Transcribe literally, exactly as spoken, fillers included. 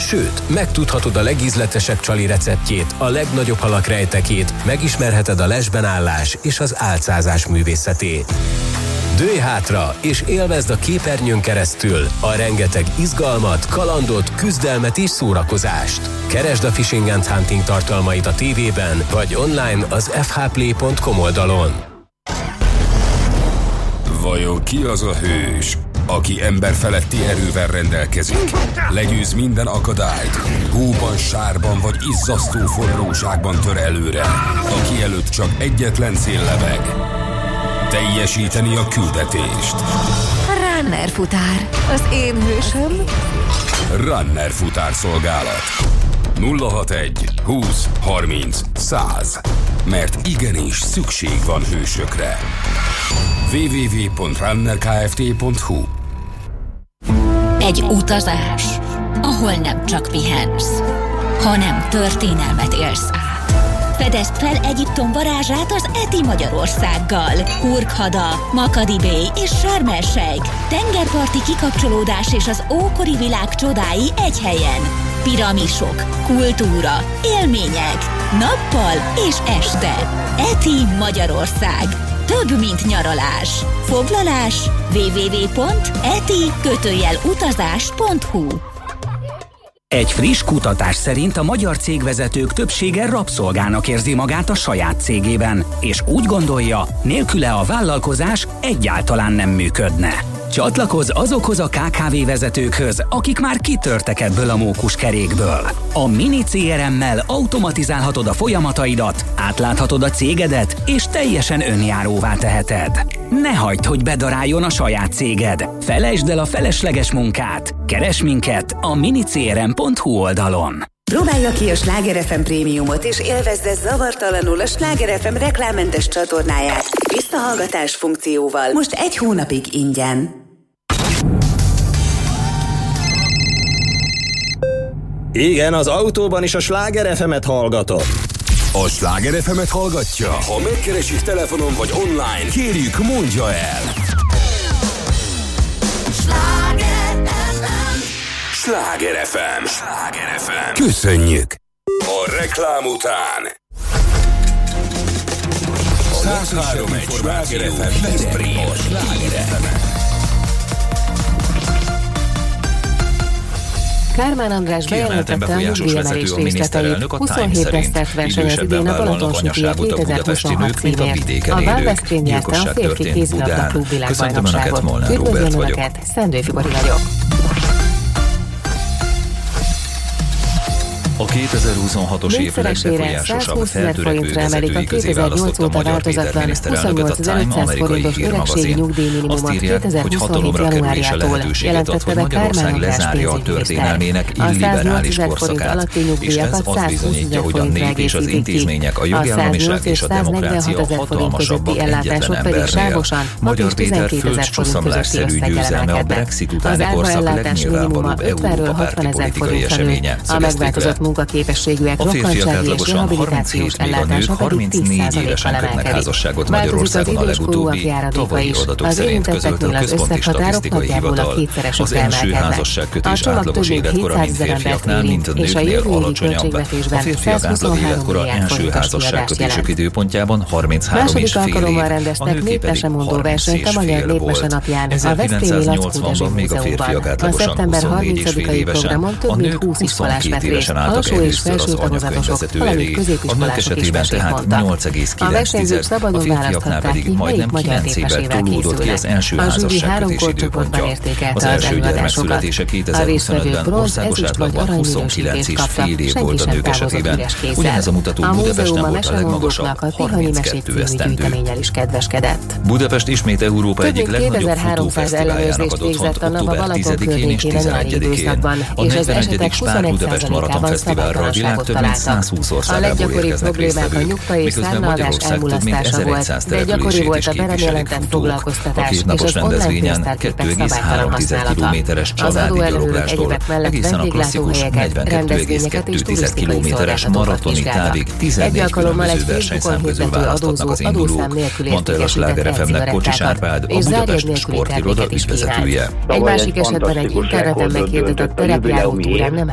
Sőt, megtudhatod a legízletesebb csali receptjét, a legnagyobb halak rejtekét, megismerheted a lesben állás és az álcázás művészetét. Dőj hátra és élvezd a képernyőn keresztül a rengeteg izgalmat, kalandot, küzdelmet és szórakozást. Keresd a Fishing and Hunting tartalmait a tévében, vagy online az f h play pont com oldalon. Vajon ki az a hős, aki emberfeletti erővel rendelkezik? Legyőz minden akadályt, hóban, sárban vagy izzasztó forróságban tör előre, aki előtt csak egyetlen cél lebeg: teljesíteni a küldetést. Runner futár, az én hősöm. Runner futár szolgálat. nulla hatvanegy húsz harminc száz. Mert igenis szükség van hősökre. double-u double-u double-u pont runner kft pont hu. Egy utazás, ahol nem csak pihensz, hanem történelmet élsz át. Fedezd fel Egyiptom varázsát az Eti Magyarországgal. Hurghada, Makadi Bay és Sharm el-Sheikh. Tengerparti kikapcsolódás és az ókori világ csodái egy helyen. Piramisok, kultúra, élmények, nappal és este. Eti Magyarország. Több, mint nyaralás. Foglalás double-u double-u double-u pont eti utazás pont hu. Egy friss kutatás szerint a magyar cégvezetők többsége rabszolgának érzi magát a saját cégében, és úgy gondolja, nélküle a vállalkozás egyáltalán nem működne. Csatlakozz azokhoz a ká ká vé vezetőkhöz, akik már kitörtek ebből a mókuskerékből. A Mini cé er em-mel automatizálhatod a folyamataidat, átláthatod a cégedet, és teljesen önjáróvá teheted. Ne hagyd, hogy bedaráljon a saját céged. Felejtsd el a felesleges munkát. Keresd minket a mini c r m pont hu oldalon. Próbálja ki a Sláger ef em prémiumot, és élvezze zavartalanul a Sláger ef em reklámmentes csatornáját visszahallgatás funkcióval. Most egy hónapig ingyen. Igen, az autóban is a Sláger ef emet hallgatom. A Sláger ef emet hallgatja? Ha megkeresik telefonon vagy online, kérjük, mondja el! Sláger ef em. Sláger ef em. Sláger ef em. Köszönjük! A reklám után száz három egy Sláger ef em Veszprém. Sláger ef em. Kármán András bejelentette a nyugdíjemelés részleteit. huszonhét tesztet versenyez idén a Balatonsytiri kétezer-huszonhat címért. A Válveszprém nyerte a férfi kézilabda-klub világbajnokságot. Üdvözlöm Önöket, Szendő Fibori vagyok. A kétezer-huszonhatos év legbefolyásosabb feltörekvő vezetői közé választotta Magyar Péter miniszterelnököt a Time amerikai hírmagazin. Azt írják, hogy hatalomra kerülése lehetőséget ad, hogy Magyarország lezárja a történelmének illiberális korszakát, és ez azt bizonyítja, hogy a nép és az intézmények, a jogállamiság és a demokrácia hatalmasabb egyetlen embernél. Magyar Péter földcsoszamlásszerű győzelme a Brexit utáni korszak legnyilvánvalóbb Európa párti politikai eseménye. Munkaképességűek, a férfiak átlagosan harminchét, míg a nők harmincnégy évesen kötnek házasságot Magyarországon a legutóbbi tavalyi adatok szerint közölt a Központi Statisztikai Hivatal. Az első házasságkötés átlagos életkora mind férfiaknál, mint a nőknél alacsonyabb. A férfiak átlag életkora első házasságkötésük időpontjában harminchárom és fél év, a nőké pedig harminc és fél volt. ezerkilencszáznyolcvanban még a férfiak átlagosan huszonnégy és fél évesen, a nők huszonkét évesen álltak először az anyakönyvvezető elé, a nők esetében tehát nyolc egész kilenc, a férfiaknál pedig majdnem kilenc évvel tolódott ki az első házasságkötés időpontja. Az első gyermek születése kétezer-huszonötben országos átlagban huszonkilenc és fél év volt a nők esetében. Ugyanez a mutató Budapesten volt a legmagasabb, harminckettő esztendő. Budapest ismét Európa egyik legnagyobb futófesztiváljának adott hont október tizedikén és tizenegyedikén. A negyvenegyedik Spár Budapest Maraton Fesztiválra a világ több mint százhúsz országából érkeznek résztvevők, miközben Magyarország több mint ezerszáz települését is képviselik futók. A két napos rendezvényen kettő egész három kilométeres családi gyaloglástól egészen a klasszikus negyvenkettő egész kettő kilométeres maratoni távig tizennégy különböző versenyszám közül választhatnak az indulók, mondta el a Sláger ef em-nek Kocsis Árpád, a Budapest sportiroda ügyvezetője. Egy másik esetben egy interneten meghirdetett terepjáró túrán nem